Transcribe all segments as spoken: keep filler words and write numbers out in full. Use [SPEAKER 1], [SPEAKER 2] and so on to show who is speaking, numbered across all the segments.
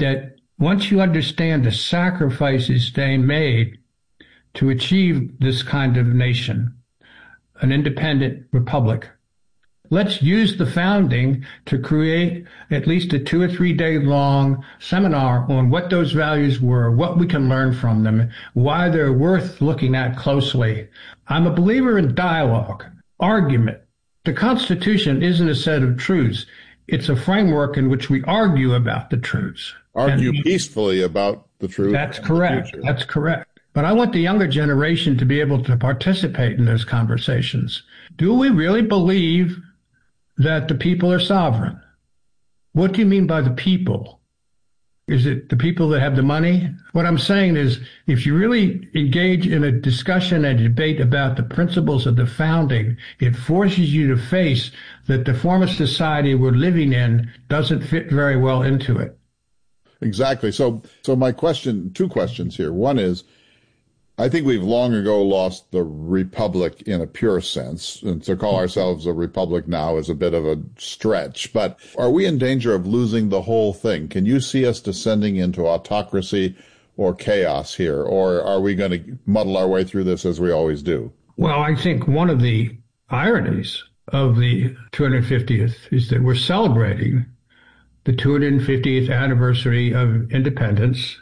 [SPEAKER 1] that once you understand the sacrifices they made to achieve this kind of nation, an independent republic, let's use the founding to create at least a two or three day long seminar on what those values were, what we can learn from them, why they're worth looking at closely. I'm a believer in dialogue, argument. The Constitution isn't a set of truths. It's a framework in which we argue about the truths.
[SPEAKER 2] Argue
[SPEAKER 1] and
[SPEAKER 2] peacefully about the truth.
[SPEAKER 1] That's correct. That's correct. But I want the younger generation to be able to participate in those conversations. Do we really believe that the people are sovereign? What do you mean by the people? Is it the people that have the money? What I'm saying is, if you really engage in a discussion and debate about the principles of the founding, it forces you to face that the form of society we're living in doesn't fit very well into it.
[SPEAKER 2] Exactly. So, so my question, two questions here. One is, I think we've long ago lost the republic in a pure sense, and to call ourselves a republic now is a bit of a stretch. But are we in danger of losing the whole thing? Can you see us descending into autocracy or chaos here, or are we going to muddle our way through this as we always do?
[SPEAKER 1] Well, I think one of the ironies of the two hundred fiftieth is that we're celebrating the two hundred fiftieth anniversary of independence.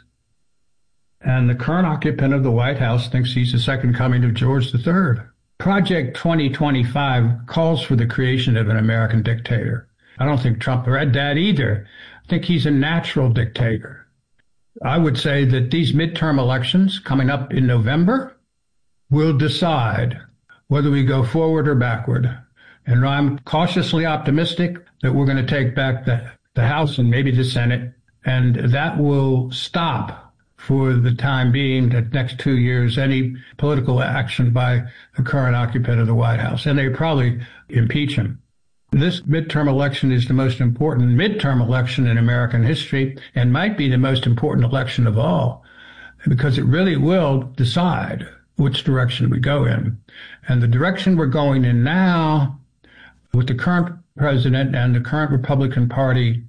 [SPEAKER 1] And the current occupant of the White House thinks he's the second coming of George the Third. Project twenty twenty-five calls for the creation of an American dictator. I don't think Trump read that either. I think he's a natural dictator. I would say that these midterm elections coming up in November will decide whether we go forward or backward. And I'm cautiously optimistic that we're going to take back the, the House and maybe the Senate, and that will stop for the time being, the next two years, any political action by the current occupant of the White House. And they probably impeach him. This midterm election is the most important midterm election in American history and might be the most important election of all, because it really will decide which direction we go in. And the direction we're going in now with the current president and the current Republican Party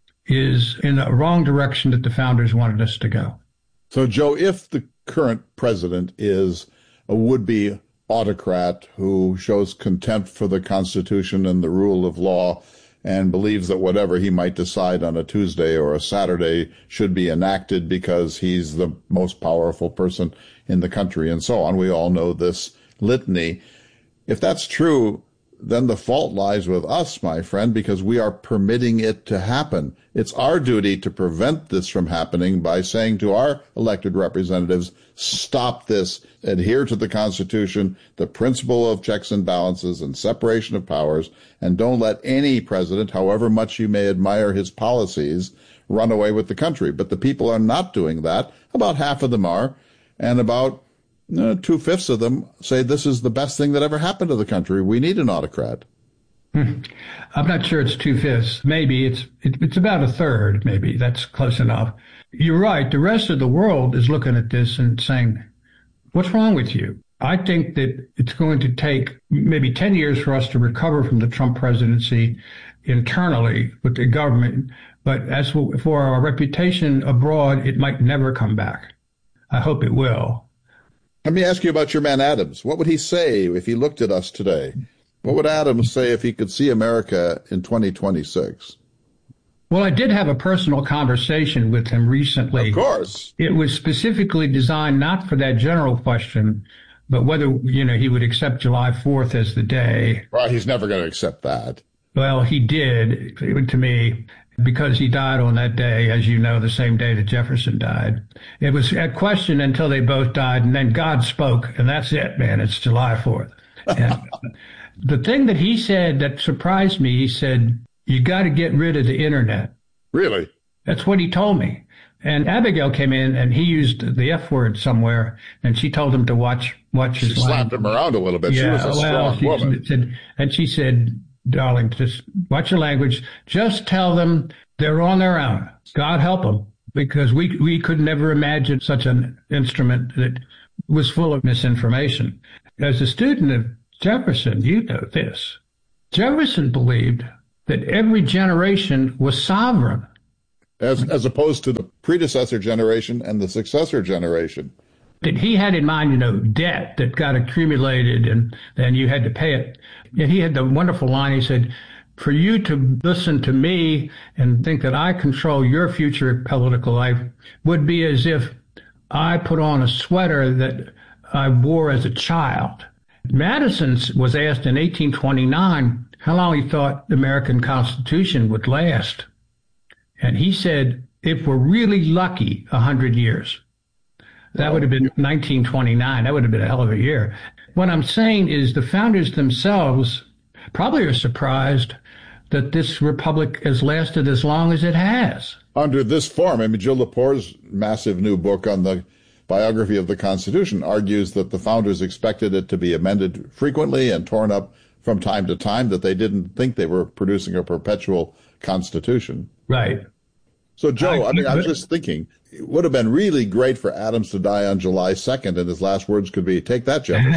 [SPEAKER 1] is in the wrong direction that the founders wanted us to go.
[SPEAKER 2] So, Joe, if the current president is a would-be autocrat who shows contempt for the Constitution and the rule of law and believes that whatever he might decide on a Tuesday or a Saturday should be enacted because he's the most powerful person in the country and so on, we all know this litany. If that's true, then the fault lies with us, my friend, because we are permitting it to happen. It's our duty to prevent this from happening by saying to our elected representatives, stop this, adhere to the Constitution, the principle of checks and balances and separation of powers, and don't let any president, however much you may admire his policies, run away with the country. But the people are not doing that. About half of them are, and about Uh, two-fifths of them say this is the best thing that ever happened to the country. We need an autocrat.
[SPEAKER 1] Hmm. I'm not sure it's two-fifths. Maybe it's it, it's about a third, maybe. That's close enough. You're right. The rest of the world is looking at this and saying, what's wrong with you? I think that it's going to take maybe ten years for us to recover from the Trump presidency internally with the government. But as for, for our reputation abroad, it might never come back. I hope it will.
[SPEAKER 2] Let me ask you about your man Adams. What would he say if he looked at us today? What would Adams say if he could see America in twenty twenty-six?
[SPEAKER 1] Well, I did have a personal conversation with him recently.
[SPEAKER 2] Of course.
[SPEAKER 1] It was specifically designed not for that general question, but whether, you know, he would accept July fourth as the day.
[SPEAKER 2] Well, he's never going to accept that.
[SPEAKER 1] Well, he did, to me, because he died on that day, as you know, the same day that Jefferson died. It was a question until they both died, and then God spoke, and that's it, man. It's July fourth. And the thing that he said that surprised me, he said, you got to get rid of the internet.
[SPEAKER 2] Really?
[SPEAKER 1] That's what he told me. And Abigail came in, and he used the F word somewhere, and she told him to watch watch his
[SPEAKER 2] She slapped
[SPEAKER 1] language.
[SPEAKER 2] him around a little bit.
[SPEAKER 1] Yeah,
[SPEAKER 2] she was a
[SPEAKER 1] well,
[SPEAKER 2] strong
[SPEAKER 1] she
[SPEAKER 2] woman.
[SPEAKER 1] Said, and she said, darling, just watch your language. Just tell them they're on their own. God help them, because we we could never imagine such an instrument that was full of misinformation. As a student of Jefferson, you know this. Jefferson believed that every generation was sovereign.
[SPEAKER 2] as as opposed to the predecessor generation and the successor generation.
[SPEAKER 1] That he had in mind, you know, debt that got accumulated and then you had to pay it. And he had the wonderful line, he said, for you to listen to me and think that I control your future political life would be as if I put on a sweater that I wore as a child. Madison was asked in eighteen twenty-nine how long he thought the American Constitution would last. And he said, if we're really lucky, one hundred years. That would have been nineteen twenty-nine. That would have been a hell of a year. What I'm saying is the founders themselves probably are surprised that this republic has lasted as long as it has.
[SPEAKER 2] Under this form, I mean, Jill Lepore's massive new book on the biography of the Constitution argues that the founders expected it to be amended frequently and torn up from time to time, that they didn't think they were producing a perpetual Constitution.
[SPEAKER 1] Right.
[SPEAKER 2] So, Joe, I, I mean, I was just thinking, it would have been really great for Adams to die on July second, and his last words could be, take that, Jefferson.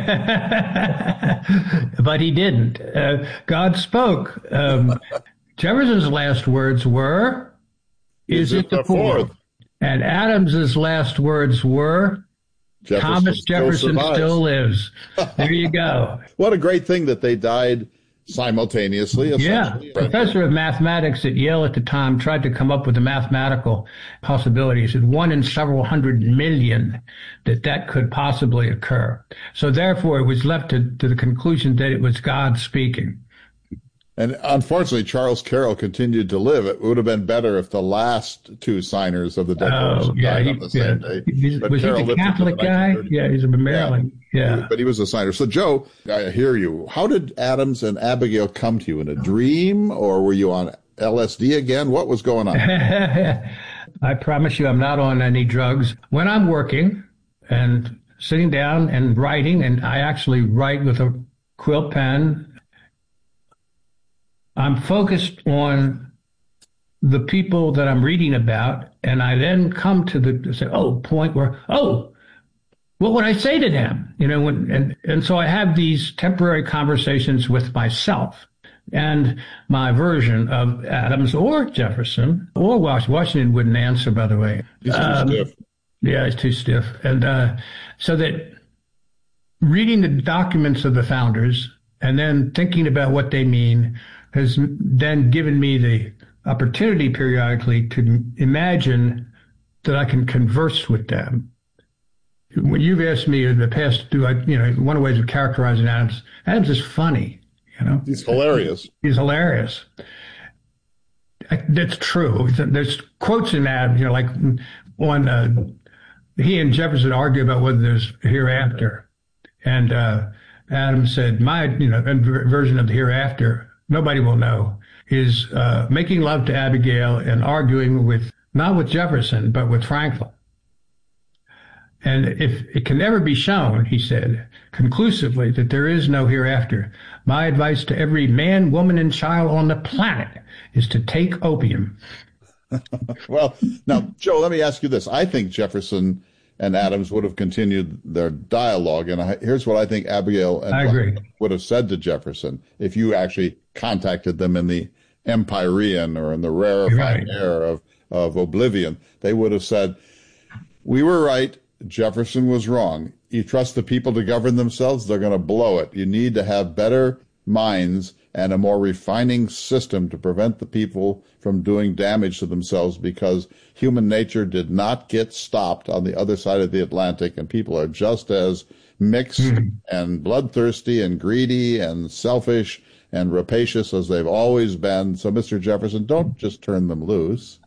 [SPEAKER 1] But he didn't. Uh, God spoke. Um, Jefferson's last words were, is, is it, it the fourth? fourth? And Adams's last words were, Jefferson Thomas Jefferson still, still lives. There you go.
[SPEAKER 2] What a great thing that they died simultaneously.
[SPEAKER 1] Yeah. Professor of mathematics at Yale at the time tried to come up with a mathematical possibility. He said one in several hundred million that that could possibly occur. So therefore, it was left to, to the conclusion that it was God speaking.
[SPEAKER 2] And unfortunately, Charles Carroll continued to live. It would have been better if the last two signers of the Declaration oh, yeah, died he, on the yeah. same day.
[SPEAKER 1] He's, was Carroll he the Catholic guy? Yeah, he's from Maryland. Yeah. yeah.
[SPEAKER 2] But he was a signer. So, Joe, I hear you. How did Adams and Abigail come to you? In a dream? Or were you on L S D again? What was going on?
[SPEAKER 1] I promise you I'm not on any drugs. When I'm working and sitting down and writing, and I actually write with a quill pen, I'm focused on the people that I'm reading about, and I then come to the say, oh, point where, oh, what would I say to them? You know, when, and, and so I have these temporary conversations with myself and my version of Adams or Jefferson or Washington. Washington wouldn't answer, by the way.
[SPEAKER 2] He's too um, stiff.
[SPEAKER 1] Yeah, he's too stiff. And uh, so that reading the documents of the founders and then thinking about what they mean has then given me the opportunity periodically to imagine that I can converse with them. When you've asked me in the past, do I, you know, one of the ways of characterizing Adams, Adams is funny, you know.
[SPEAKER 2] He's hilarious.
[SPEAKER 1] He's hilarious. I, that's true. There's quotes in Adams, you know, like on, uh, he and Jefferson argue about whether there's hereafter. And uh, Adams said, my, you know, version of the hereafter, nobody will know, is uh, making love to Abigail and arguing with, not with Jefferson, but with Franklin. And if it can never be shown, he said, conclusively, that there is no hereafter, my advice to every man, woman, and child on the planet is to take opium.
[SPEAKER 2] Well, now, Joe, let me ask you this. I think Jefferson and Adams would have continued their dialogue. And I, here's what I think Abigail and
[SPEAKER 1] I agree.
[SPEAKER 2] would have said to Jefferson if you actually contacted them in the Empyrean or in the rarefied right. air of, of oblivion. They would have said, we were right. Jefferson was wrong. You trust the people to govern themselves, they're going to blow it. You need to have better minds and a more refining system to prevent the people from doing damage to themselves, because human nature did not get stopped on the other side of the Atlantic, and people are just as mixed mm-hmm. and bloodthirsty and greedy and selfish and rapacious as they've always been. So, Mister Jefferson, don't just turn them loose.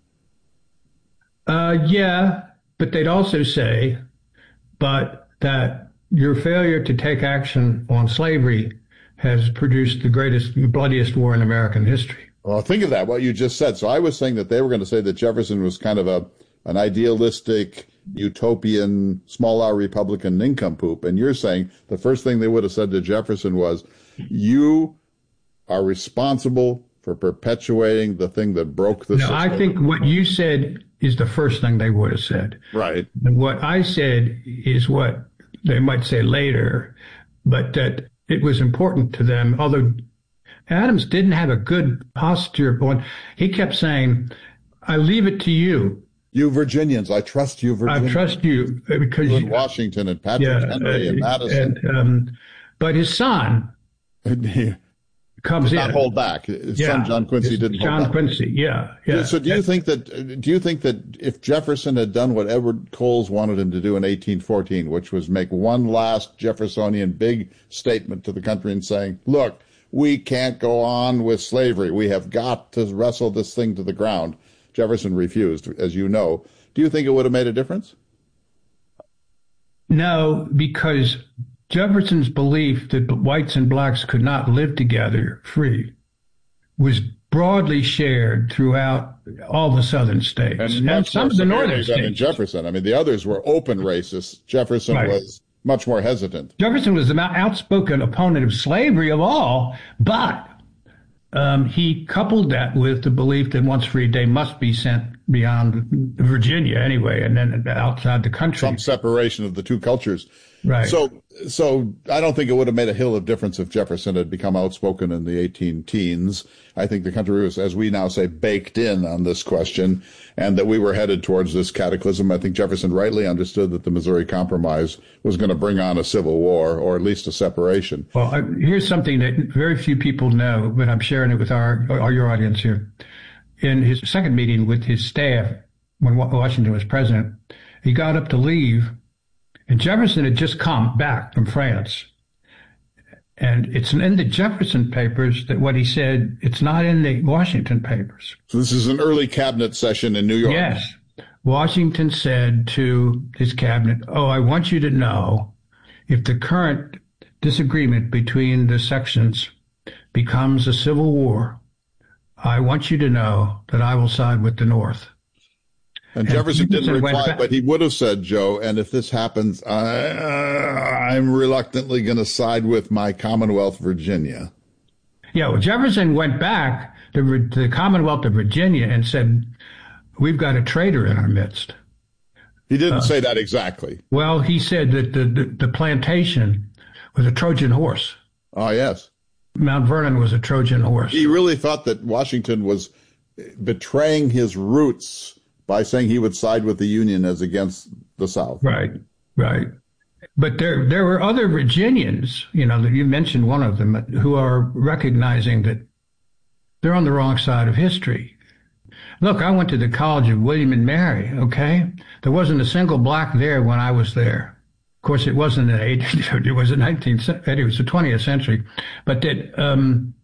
[SPEAKER 1] Uh, yeah, but they'd also say, but that your failure to take action on slavery has produced the greatest, bloodiest war in American history.
[SPEAKER 2] Well, think of that, what you just said. So I was saying that they were going to say that Jefferson was kind of a an idealistic, utopian, small R Republican nincompoop. And you're saying the first thing they would have said to Jefferson was, you are responsible for perpetuating the thing that broke the
[SPEAKER 1] no,
[SPEAKER 2] system.
[SPEAKER 1] I think what you said is the first thing they would have said.
[SPEAKER 2] Right.
[SPEAKER 1] And what I said is what they might say later, but that it was important to them, although Adams didn't have a good posture on. He kept saying, I leave it to you.
[SPEAKER 2] You Virginians, I trust you, Virginians.
[SPEAKER 1] I trust you because
[SPEAKER 2] you and
[SPEAKER 1] you,
[SPEAKER 2] Washington and Patrick
[SPEAKER 1] yeah,
[SPEAKER 2] Henry and
[SPEAKER 1] uh,
[SPEAKER 2] Madison.
[SPEAKER 1] And, um, but his son
[SPEAKER 2] he
[SPEAKER 1] comes
[SPEAKER 2] did
[SPEAKER 1] in.
[SPEAKER 2] not hold back. His
[SPEAKER 1] yeah.
[SPEAKER 2] son John Quincy
[SPEAKER 1] his,
[SPEAKER 2] didn't
[SPEAKER 1] John
[SPEAKER 2] hold back.
[SPEAKER 1] Quincy, yeah, yeah.
[SPEAKER 2] So do you think that? Do you think that if Jefferson had done what Edward Coles wanted him to do in eighteen fourteen, which was make one last Jeffersonian big statement to the country and saying, "Look, we can't go on with slavery. We have got to wrestle this thing to the ground." Jefferson refused, as you know. Do you think it would have made a difference?
[SPEAKER 1] No, because Jefferson's belief that whites and blacks could not live together free was broadly shared throughout all the southern states
[SPEAKER 2] and,
[SPEAKER 1] and some of the northern states.
[SPEAKER 2] Than Jefferson. I mean, the others were open racists. Jefferson right. was much more hesitant.
[SPEAKER 1] Jefferson was the outspoken opponent of slavery of all, but um, he coupled that with the belief that once freed, they must be sent beyond Virginia anyway, and then outside the country.
[SPEAKER 2] Some separation of the two cultures.
[SPEAKER 1] Right.
[SPEAKER 2] So, so I don't think it would have made a hill of difference if Jefferson had become outspoken in the eighteen teens. I think the country was, as we now say, baked in on this question, and that we were headed towards this cataclysm. I think Jefferson rightly understood that the Missouri Compromise was going to bring on a civil war, or at least a separation.
[SPEAKER 1] Well, I, here's something that very few people know, but I'm sharing it with our, our your audience here. In his second meeting with his staff, when Washington was president, he got up to leave, and Jefferson had just come back from France. And it's in the Jefferson papers that what he said, it's not in the Washington papers.
[SPEAKER 2] So this is an early cabinet session in New York.
[SPEAKER 1] Yes. Washington said to his cabinet, oh, I want you to know if the current disagreement between the sections becomes a civil war, I want you to know that I will side with the North.
[SPEAKER 2] And, and Jefferson didn't reply, but he would have said, Joe, and if this happens, I, uh, I'm reluctantly going to side with my Commonwealth, Virginia.
[SPEAKER 1] Yeah, well, Jefferson went back to the Commonwealth of Virginia and said, we've got a traitor in our midst.
[SPEAKER 2] He didn't uh, say that exactly.
[SPEAKER 1] Well, he said that the, the, the plantation was a Trojan horse.
[SPEAKER 2] Oh, yes.
[SPEAKER 1] Mount Vernon was a Trojan horse.
[SPEAKER 2] He really thought that Washington was betraying his roots by saying he would side with the Union as against the South.
[SPEAKER 1] Right, right. But there there were other Virginians, you know, you mentioned one of them, who are recognizing that they're on the wrong side of history. Look, I went to the College of William and Mary, okay? There wasn't a single black there when I was there. Of course, it wasn't the eighteenth, it was the nineteenth, it was the twentieth century. But that, um,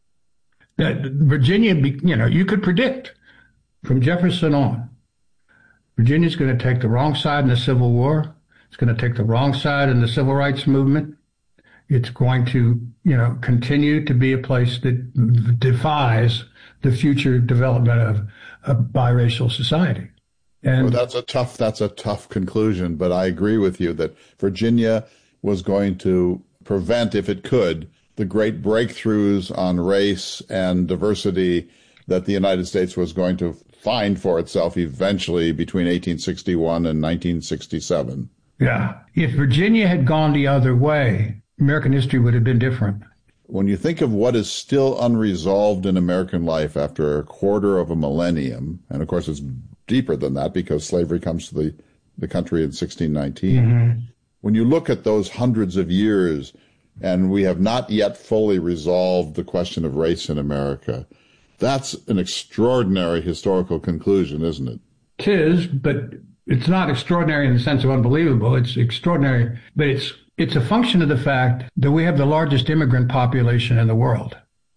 [SPEAKER 1] that Virginia, you know, you could predict from Jefferson on, Virginia's going to take the wrong side in the Civil War. It's going to take the wrong side in the Civil Rights Movement. It's going to, you know, continue to be a place that defies the future development of a biracial society. And
[SPEAKER 2] well, that's a tough, that's a tough conclusion, but I agree with you that Virginia was going to prevent, if it could, the great breakthroughs on race and diversity that the United States was going to find for itself eventually between eighteen sixty-one and nineteen sixty-seven.
[SPEAKER 1] Yeah. If Virginia had gone the other way, American history would have been different.
[SPEAKER 2] When you think of what is still unresolved in American life after a quarter of a millennium, and of course it's deeper than that because slavery comes to the, the country in sixteen nineteen. Mm-hmm. When you look at those hundreds of years, and we have not yet fully resolved the question of race in America, that's an extraordinary historical conclusion, isn't it?
[SPEAKER 1] It is, but it's not extraordinary in the sense of unbelievable. It's extraordinary, but it's it's a function of the fact that we have the largest immigrant population in the world.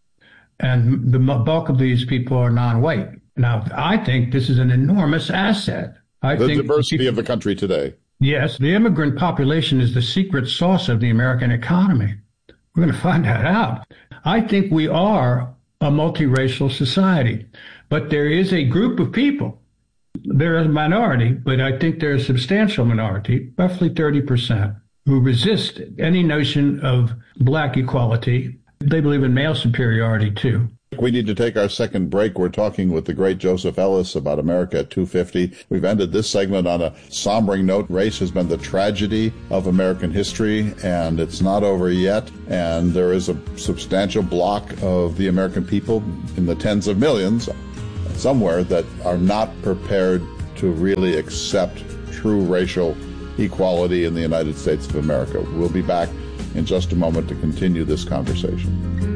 [SPEAKER 1] And the bulk of these people are non-white. Now, I think this is an enormous asset. I
[SPEAKER 2] the
[SPEAKER 1] think
[SPEAKER 2] diversity
[SPEAKER 1] people,
[SPEAKER 2] of the country today.
[SPEAKER 1] Yes, the immigrant population is the secret sauce of the American economy. We're going to find that out. I think we are a multiracial society, but there is a group of people. They're a minority, but I think they're a substantial minority, roughly thirty percent, who resist any notion of black equality. They believe in male superiority, too.
[SPEAKER 2] We need to take our second break. We're talking with the great Joseph Ellis about America at two fifty. We've ended this segment on a sombering note. Race has been the tragedy of American history, and it's not over yet. And there is a substantial block of the American people in the tens of millions somewhere that are not prepared to really accept true racial equality in the United States of America. We'll be back in just a moment to continue this conversation.